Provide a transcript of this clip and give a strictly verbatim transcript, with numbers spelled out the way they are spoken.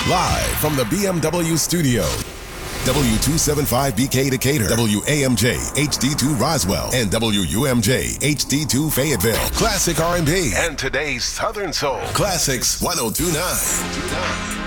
Live from the B M W studio. W two seventy-five B K Decatur, W A M J H D two Roswell, and W U M J H D two Fayetteville. Classic R and B and today's Southern Soul. Classics ten twenty-nine.